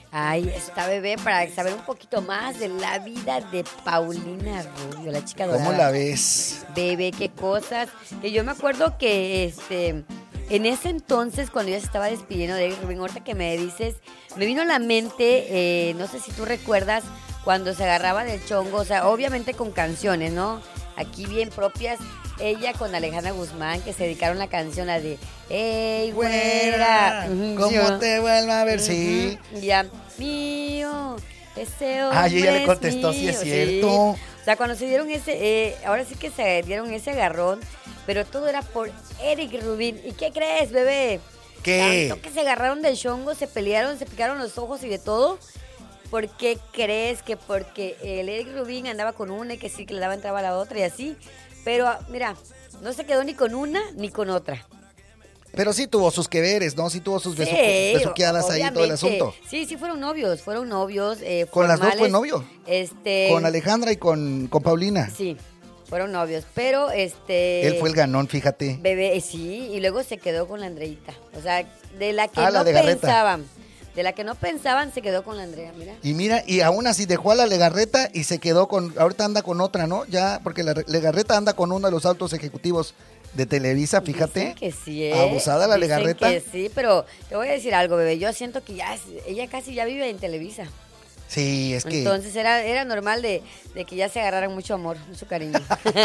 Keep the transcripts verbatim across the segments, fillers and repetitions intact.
Ahí está, bebé, para saber un poquito más de la vida de Paulina Rubio, la chica dorada. ¿Cómo la ves? Bebé, qué cosas. Que yo me acuerdo que este en ese entonces, cuando ella se estaba despidiendo de Eric Rubin, ahorita que me dices, me vino a la mente, eh, no sé si tú recuerdas, cuando se agarraba del chongo, o sea, obviamente con canciones, ¿no? Aquí bien propias. Ella con Alejandra Guzmán, que se dedicaron la canción, la de ¡Ey, güera! ¿Cómo te vuelvo a ver? Sí. Ya, mío, ese hombre Ay, ella le es contestó, sí mío. es cierto. Sí. O sea, cuando se dieron ese, eh, ahora sí que se dieron ese agarrón, pero todo era por Eric Rubin. ¿Y qué crees, bebé? ¿Qué? Tanto que se agarraron del chongo, se pelearon, se picaron los ojos y de todo. ¿Por qué crees que porque el Eric Rubin andaba con una y que sí, que le daba entrada a la otra y así? Pero, mira, no se quedó ni con una ni con otra. Pero sí tuvo sus que veres, ¿no? Sí tuvo sus Sí, besu- besuqueadas ahí, todo el obviamente. asunto. Sí, sí fueron novios, fueron novios. Eh, ¿Con las dos fue formales. novio? Este, Con Alejandra y con, con Paulina. Sí, fueron novios, pero este... Él fue el ganón, fíjate. Bebé, eh, sí, y luego se quedó con la Andreita. O sea, de la que Ah, no la de Garreta. pensaban, de la que no pensaban, se quedó con la Andrea, mira. Y mira, y aún así dejó a la Legarreta y se quedó con, ahorita anda con otra, ¿no? Ya, porque la Legarreta anda con uno de los altos ejecutivos de Televisa, fíjate. Dicen que sí, ¿eh? Abusada la Dicen Legarreta. que sí, pero te voy a decir algo, bebé. Yo siento que ya, es- ella casi ya vive en Televisa. Sí, es que... Entonces era, era normal de, de que ya se agarraran mucho amor, mucho cariño.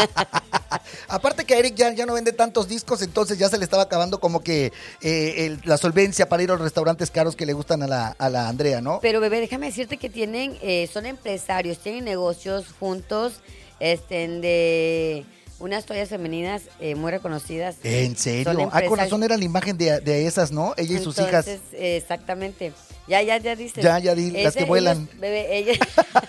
Aparte que a Eric ya, ya no vende tantos discos, entonces ya se le estaba acabando como que eh, el- la solvencia para ir a los restaurantes caros que le gustan a la, a la Andrea, ¿no? Pero bebé, déjame decirte que tienen, eh, son empresarios, tienen negocios juntos, este, de unas toallas femeninas eh, muy reconocidas. ¿En Son serio? Ah, con empresarios. razón era la imagen de, de esas, ¿no? Ella y sus hijas. Entonces, eh, exactamente. Ya, ya, ya dices. Ya, ya di, las que vuelan. Ellos, bebé, ellos,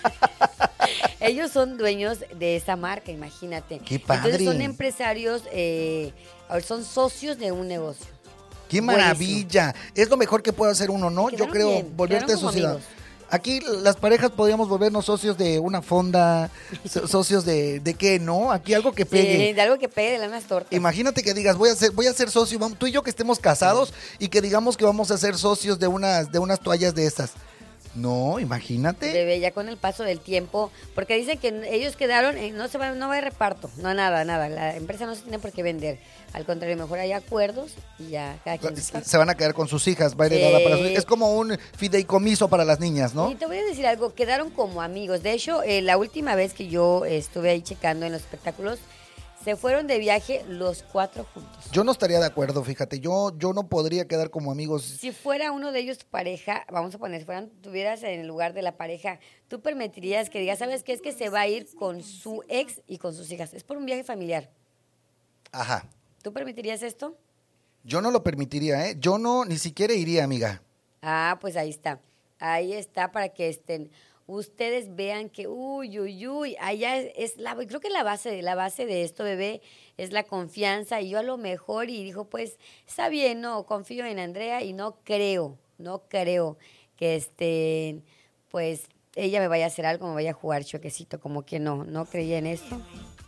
ellos son dueños de esa marca, imagínate. ¡Qué padre! Entonces son empresarios, eh, a ver, son socios de un negocio. ¡Qué Buenísimo. maravilla! Es lo mejor que puede hacer uno, ¿no? Yo Quedaron creo, bien, volverte quedaron como sociedad. amigos. Aquí las parejas podríamos volvernos socios de una fonda, so- socios de, ¿de qué, no? Aquí algo que pegue. Sí, de algo que pegue de unas tortas. Imagínate que digas, voy a ser, voy a ser socio, vamos, tú y yo que estemos casados y que digamos que vamos a ser socios de unas, de unas toallas de esas. No, imagínate. Bebé, ya con el paso del tiempo, porque dicen que ellos quedaron, eh, no se va, no va de reparto, no nada, nada, la empresa no se tiene por qué vender, al contrario, mejor hay acuerdos y ya cada quien se Se van a quedar con sus hijas, va heredada Sí. para sus Es como un fideicomiso para las niñas, ¿no? Y te voy a decir algo, quedaron como amigos, de hecho, eh, la última vez que yo eh, estuve ahí checando en los espectáculos, se fueron de viaje los cuatro juntos. Yo no estaría de acuerdo, fíjate, yo, yo no podría quedar como amigos. Si fuera uno de ellos tu pareja, vamos a poner, si fueran, tuvieras en el lugar de la pareja, ¿tú permitirías que digas, sabes qué? Es que se va a ir con su ex y con sus hijas? Es por un viaje familiar. Ajá. ¿Tú permitirías esto? Yo no lo permitiría, ¿eh? Yo no, ni siquiera iría, amiga. Ah, pues ahí está. Ahí está para que estén. Ustedes vean que, uy, uy, uy, allá es, es la, creo que la base, la base de esto, bebé, es la confianza. Y yo a lo mejor, y dijo, pues, está bien, no, confío en Andrea y no creo, no creo que este, pues, ella me vaya a hacer algo, me vaya a jugar choquecito, como que no, no creía en esto.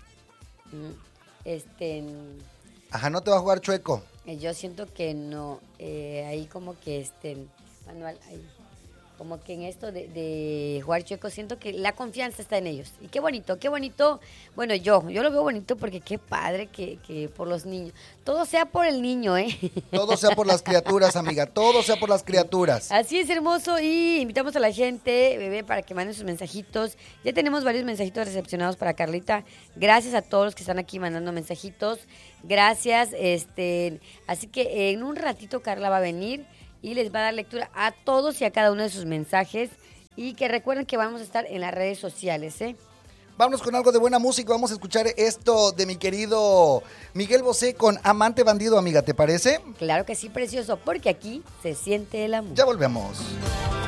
Mm, Este, Ajá, no te va a jugar chueco. eh, yo siento que no, eh, ahí como que este, manual, ahí, como que en esto de, de jugar chueco, siento que la confianza está en ellos. Y qué bonito, qué bonito, bueno, yo, yo lo veo bonito porque qué padre que, que por los niños, todo sea por el niño, ¿eh? Todo sea por las criaturas, amiga, todo sea por las criaturas. Así es, hermoso, y invitamos a la gente, bebé, para que manden sus mensajitos. Ya tenemos varios mensajitos recepcionados para Carlita. Gracias a todos los que están aquí mandando mensajitos. Gracias, este, así que en un ratito Carla va a venir y les va a dar lectura a todos y a cada uno de sus mensajes. Y que recuerden que vamos a estar en las redes sociales, ¿eh? Vámonos con algo de buena música, vamos a escuchar esto de mi querido Miguel Bosé con Amante Bandido, amiga, ¿te parece? Claro que sí, precioso, porque aquí se siente el amor. Ya volvemos.